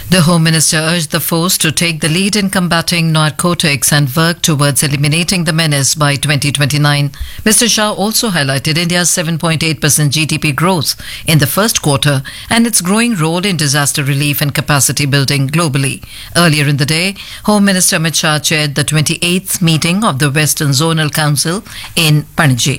The Home Minister urged the force to take the lead in combating narcotics and work towards eliminating the menace by 2029. Mr. Shah also highlighted India's 7.8% GDP growth in the first quarter and its growing role in disaster relief and capacity building globally. Earlier in the day, Home Minister Amit Shah chaired the 28th meeting of the Western Zonal Council in Panaji.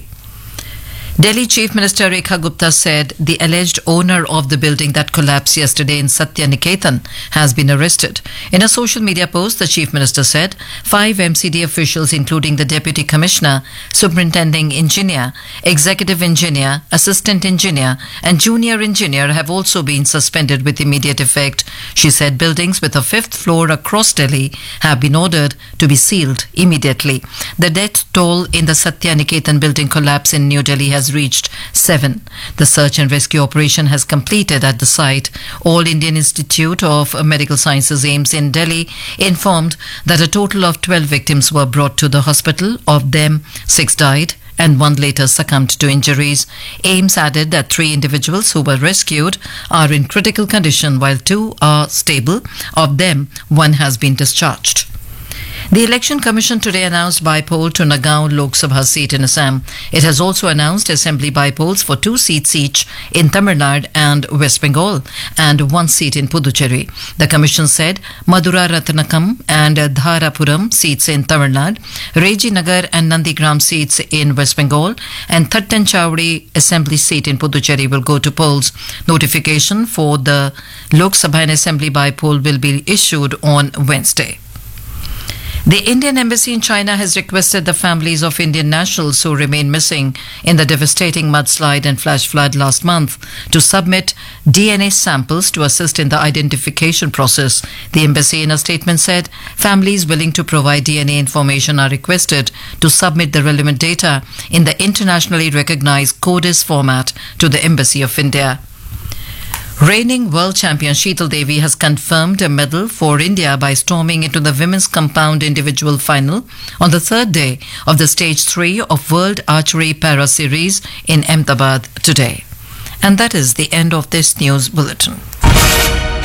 Delhi Chief Minister Rekha Gupta said the alleged owner of the building that collapsed yesterday in Satya Niketan has been arrested. In a social media post, the Chief Minister said 5 MCD officials, including the Deputy Commissioner, Superintending Engineer, Executive Engineer, Assistant Engineer and Junior Engineer have also been suspended with immediate effect. She said buildings with a 5th floor across Delhi have been ordered to be sealed immediately. The death toll in the Satya Niketan building collapse in New Delhi has reached 7. The search and rescue operation has completed at the site. All Indian Institute of Medical Sciences AIIMS in Delhi informed that a total of 12 victims were brought to the hospital. Of them, 6 died and 1 later succumbed to injuries. AIIMS added that 3 individuals who were rescued are in critical condition while 2 are stable. Of them, 1 has been discharged. The Election Commission today announced by-poll to Nagaon Lok Sabha seat in Assam. It has also announced assembly by-polls for 2 seats each in Tamil Nadu and West Bengal and 1 seat in Puducherry. The Commission said Madura Ratnakam and Dharapuram seats in Tamil Nadu, Rejinagar and Nandigram seats in West Bengal and Thattan Chowdi assembly seat in Puducherry will go to polls. Notification for the Lok Sabha and assembly by-poll will be issued on Wednesday. The Indian Embassy in China has requested the families of Indian nationals who remain missing in the devastating mudslide and flash flood last month to submit DNA samples to assist in the identification process. The embassy in a statement said families willing to provide DNA information are requested to submit the relevant data in the internationally recognized CODIS format to the Embassy of India. Reigning world champion Sheetal Devi has confirmed a medal for India by storming into the women's compound individual final on the 3rd day of the Stage 3 of World Archery Para Series in Ahmedabad today. And that is the end of this news bulletin.